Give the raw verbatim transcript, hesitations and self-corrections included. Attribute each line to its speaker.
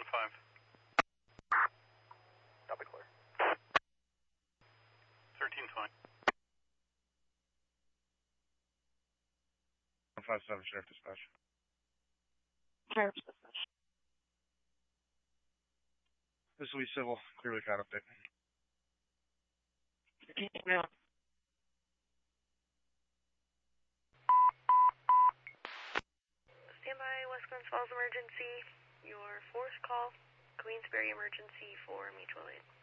Speaker 1: five.
Speaker 2: Copy, clear.
Speaker 1: thirteen twenty.
Speaker 3: one five seven, Sheriff Dispatch.
Speaker 4: Sheriff's Dispatch.
Speaker 3: This will be civil. Clearly cat update.
Speaker 4: Yeah.
Speaker 5: Standby, West Glens Falls emergency. Your fourth call, Queensbury emergency for mutual aid.